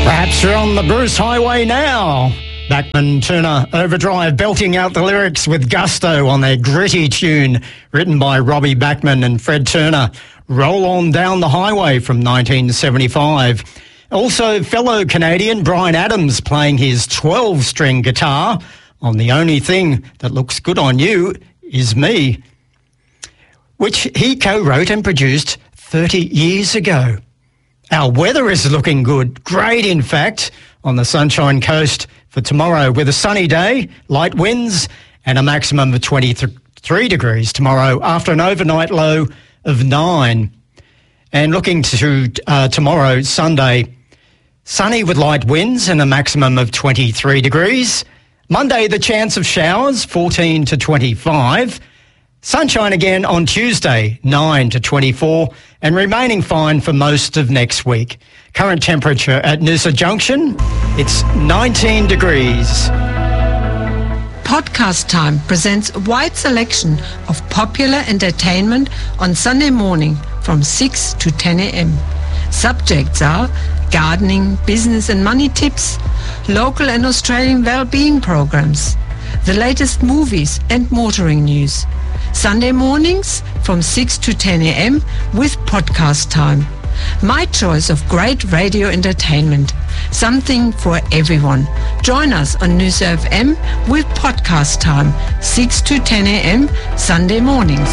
Perhaps you're on the Bruce Highway now. Bachman Turner Overdrive belting out the lyrics with gusto on their gritty tune written by Robbie Bachman and Fred Turner, Roll On Down the Highway from 1975. Also, fellow Canadian Bryan Adams playing his 12-string guitar on The Only Thing That Looks Good on You Is Me, which he co-wrote and produced 30 years ago. Our weather is looking good, great in fact, on the Sunshine Coast for tomorrow with a sunny day, light winds and a maximum of 23 degrees tomorrow after an overnight low of 9. And looking to tomorrow, Sunday, sunny with light winds and a maximum of 23 degrees. Monday, the chance of showers, 14 to 25. Sunshine again on Tuesday, 9 to 24, and remaining fine for most of next week. Current temperature at Noosa Junction, it's 19 degrees. Podcast Time presents a wide selection of popular entertainment on Sunday morning from 6 to 10 a.m. Subjects are gardening, business and money tips, local and Australian well-being programs, the latest movies and motoring news. Sunday mornings from 6 to 10 a.m. with Podcast Time. My choice of great radio entertainment. Something for everyone. Join us on Noosa FM with Podcast Time, 6 to 10 a.m. Sunday mornings.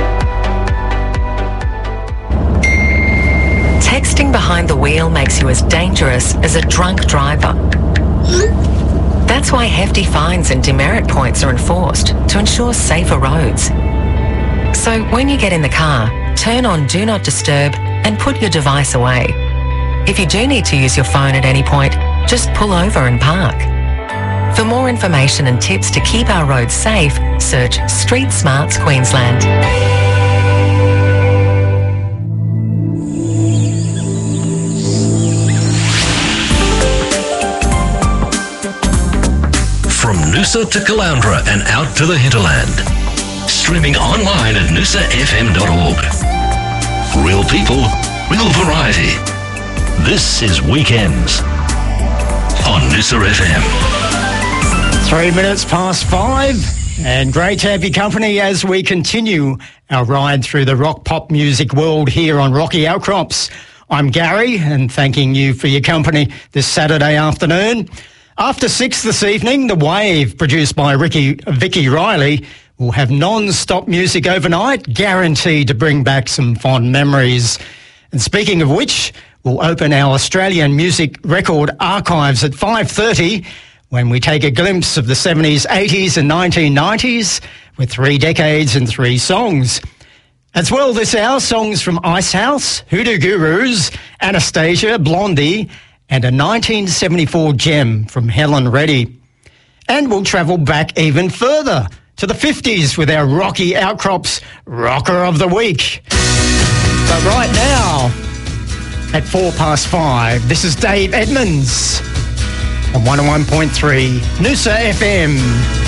Texting behind the wheel makes you as dangerous as a drunk driver. That's why hefty fines and demerit points are enforced to ensure safer roads. So when you get in the car, turn on Do Not Disturb and put your device away. If you do need to use your phone at any point, just pull over and park. For more information and tips to keep our roads safe, search Street Smarts Queensland. From Noosa to Caloundra and out to the hinterland. Streaming online at noosafm.org. Real people, real variety. This is Weekends on Noosa FM. 3 minutes past 5, and great to have your company as we continue our ride through the rock pop music world here on Rocky Outcrops. I'm Gary, and thanking you for your company this Saturday afternoon. After 6 this evening, The Wave, produced by Vicky Riley, will have non-stop music overnight, guaranteed to bring back some fond memories. And speaking of which, we'll open our Australian music record archives at 5:30 when we take a glimpse of the 70s, 80s and 1990s with 3 decades and 3 songs. As well this hour, songs from Icehouse, Hoodoo Gurus, Anastasia, Blondie, and a 1974 gem from Helen Reddy. And we'll travel back even further to the 50s with our Rocky Outcrops Rocker of the Week. But right now, at 5:04, this is Dave Edmonds on 101.3 Noosa FM.